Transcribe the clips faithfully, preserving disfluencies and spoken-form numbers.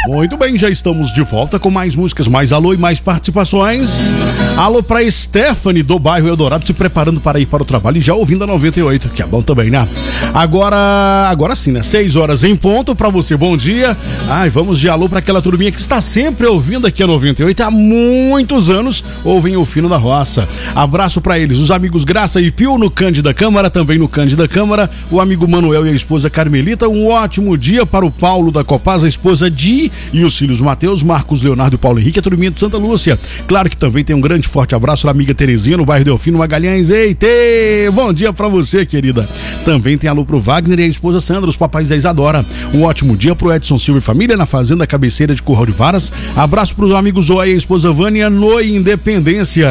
Muito bem, já estamos de volta com mais músicas, mais alô e mais participações. Alô pra Stephanie do bairro Eldorado, se preparando para ir para o trabalho e já ouvindo a noventa e oito, que é bom também, né? Agora, agora sim, né? seis horas em ponto pra você, bom dia. Ai, vamos de alô pra aquela turminha que está sempre ouvindo aqui a noventa e oito há muitos anos, ouvem o Fino da Roça. Abraço pra eles, os amigos Graça e Pio no Cândida Câmara, também no Cândida Câmara, o amigo Manuel e a esposa Carmelita. Um ótimo dia para o Paulo da Copaz, a esposa Di e os filhos Matheus, Marcos, Leonardo e Paulo Henrique, a turminha de Santa Lúcia. Claro que também tem um grande forte abraço da amiga Terezinha no bairro Delfino Magalhães. Eita, bom dia pra você, querida. Também tem alô pro Wagner e a esposa Sandra, os papais da Isadora. Um ótimo dia pro Edson Silva e família na fazenda Cabeceira de Curral de Varas. Abraço pros amigos Zoe e a esposa Vânia no Independência.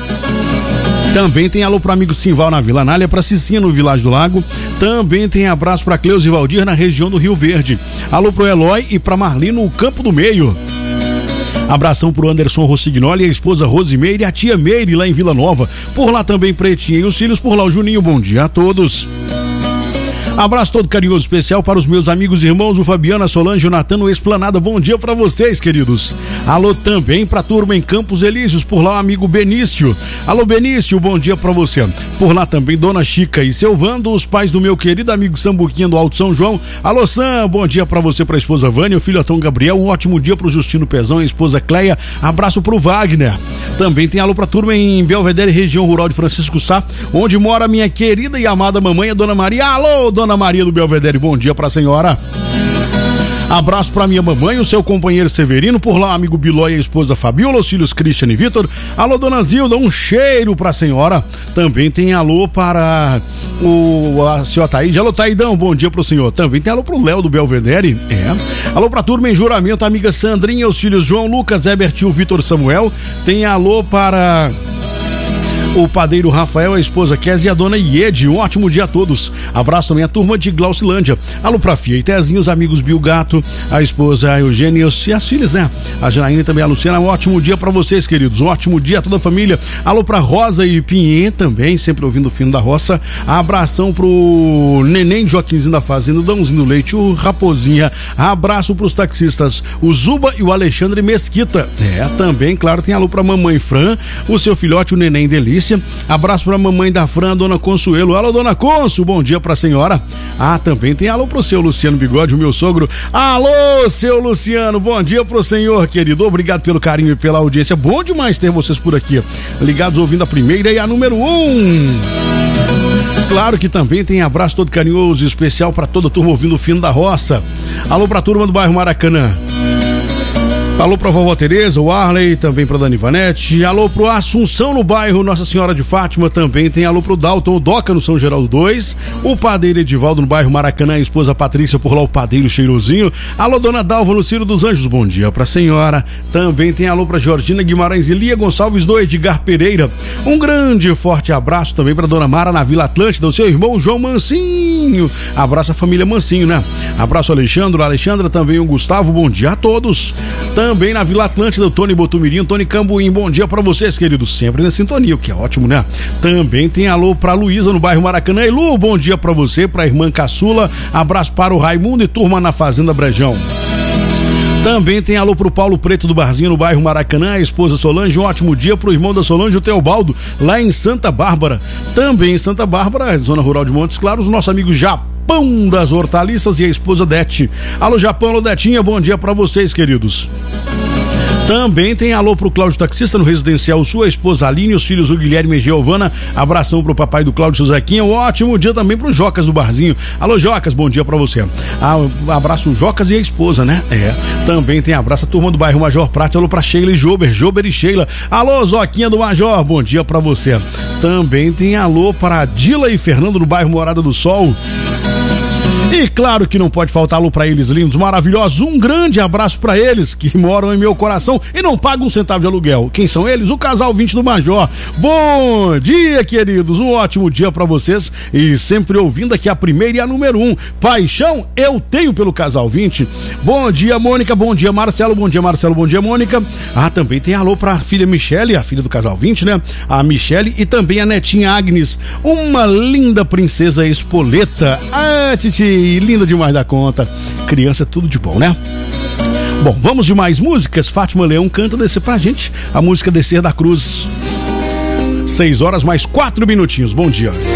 Também tem alô pro amigo Simval na Vila Anália, pra Cicinha no Vilagem do Lago. Também tem abraço pra Cleusa e Valdir na região do Rio Verde. Alô pro Eloy e pra Marli no Campo do Meio. Abração pro Anderson Rossignoli e a esposa Rosimeire e a tia Meire lá em Vila Nova. Por lá também Pretinha e os filhos, por lá o Juninho. Bom dia a todos. Abraço todo carinhoso especial para os meus amigos e irmãos, o Fabiano, a Solange, o Natan, o Esplanada. Bom dia para vocês, queridos. Alô também pra turma em Campos Elíseos, por lá o amigo Benício. Alô Benício, bom dia para você. Por lá também Dona Chica e seu Vando, os pais do meu querido amigo Sambuquinha do Alto São João. Alô Sam, bom dia para você, pra esposa Vânia, o filho Atão Gabriel. Um ótimo dia pro Justino Pezão e a esposa Cleia. Abraço pro Wagner. Também tem alô pra turma em Belvedere, região rural de Francisco Sá, onde mora minha querida e amada mamãe, a Dona Maria. Alô, Dona Maria do Belvedere, bom dia pra senhora. Abraço pra minha mamãe, o seu companheiro Severino, por lá, amigo Biló e a esposa Fabiola, os filhos Christian e Vitor. Alô, Dona Zilda, um cheiro pra senhora. Também tem alô para o a senhora Taíde. Alô, Taidão, bom dia pro senhor. Também tem alô pro Léo do Belvedere. É. Alô pra turma em Juramento, amiga Sandrinha, os filhos João, Lucas, Herbert e o Vitor Samuel. Tem alô para o padeiro Rafael, a esposa Kézia e a dona Iede. Um ótimo dia a todos. Abraço também a turma de Glaucilândia. Alô pra Fia e Tezinho, os amigos Bill Gato, a esposa Eugênia e as filhas, né? A Janaína e também a Luciana. Um ótimo dia pra vocês, queridos. Um ótimo dia a toda a família. Alô pra Rosa e Pinhê também, sempre ouvindo o Fino da Roça. Abração pro Neném Joaquimzinho da Fazenda, o Dãozinho do Leite, o Raposinha. Abraço pros taxistas, o Zuba e o Alexandre Mesquita. É, também, claro, tem alô pra mamãe Fran, o seu filhote, o Neném Delícia. Abraço pra mamãe da Fran, a dona Consuelo. Alô, dona Consu, bom dia pra senhora. Ah, também tem alô pro seu Luciano Bigode, o meu sogro. Alô, seu Luciano, bom dia pro senhor, querido. Obrigado pelo carinho e pela audiência. Bom demais ter vocês por aqui, ligados ouvindo a primeira e a número um. Claro que também tem abraço todo carinhoso e especial pra toda a turma ouvindo o Fino da Roça. Alô pra turma do bairro Maracanã. Alô pra vovó Tereza, o Arley, também pra Dani Vanete. Alô pro Assunção no bairro Nossa Senhora de Fátima, também tem alô pro Dalton, o Doca no São Geraldo dois. O padeiro Edivaldo no bairro Maracanã, a esposa Patrícia, por lá o padeiro Cheirosinho. Alô dona Dalva no Ciro dos Anjos, bom dia pra senhora. Também tem alô pra Georgina Guimarães e Lia Gonçalves do Edgar Pereira. Um grande e forte abraço também pra dona Mara na Vila Atlântida, o seu irmão João Mancinho. Abraço a família Mancinho, né? Abraço Alexandre, Alexandra, também o Gustavo, bom dia a todos. Também na Vila Atlântida, o Tony Botumirim, Tony Cambuim, bom dia pra vocês, queridos, sempre na sintonia, o que é ótimo, né? Também tem alô pra Luísa no bairro Maracanã. E Lu, bom dia pra você, pra irmã Caçula, abraço para o Raimundo e turma na Fazenda Brejão. Também tem alô pro Paulo Preto do Barzinho no bairro Maracanã, a esposa Solange. Um ótimo dia pro irmão da Solange, o Teobaldo, lá em Santa Bárbara. Também em Santa Bárbara, zona rural de Montes Claros, o nosso amigo Japão das Hortaliças e a esposa Dete. Alô Japão, alô Detinha, bom dia pra vocês, queridos. Também tem alô pro Cláudio Taxista no Residencial Sul, a esposa Aline, os filhos o Guilherme e Giovana. Abração pro papai do Cláudio Zequinha. Um ótimo dia também pro Jocas do Barzinho. Alô Jocas, bom dia pra você. Ah, abraço o Jocas e a esposa, né? É. Também tem abraço a turma do bairro Major Prata. Alô pra Sheila e Jober, Jober e Sheila. Alô Zoquinha do Major, bom dia pra você. Também tem alô para Dila e Fernando no bairro Morada do Sol. E claro que não pode faltar alô pra eles, lindos, maravilhosos. Um grande abraço pra eles que moram em meu coração e não pagam um centavo de aluguel. Quem são eles? O casal vinte do Major. Bom dia, queridos. Um ótimo dia pra vocês e sempre ouvindo aqui a primeira e a número um. Paixão eu tenho pelo casal vinte. Bom dia, Mônica. Bom dia, Marcelo. Bom dia, Marcelo. Bom dia, Mônica. Ah, também tem alô pra filha Michele, a filha do casal vinte, né? A Michele e também a netinha Agnes. Uma linda princesa espoleta. Ah, titi, linda demais da conta. Criança é tudo de bom, né? Bom, vamos de mais músicas. Fátima Leão canta Descer pra gente, a música Descer da Cruz. Seis horas mais quatro minutinhos. Bom dia.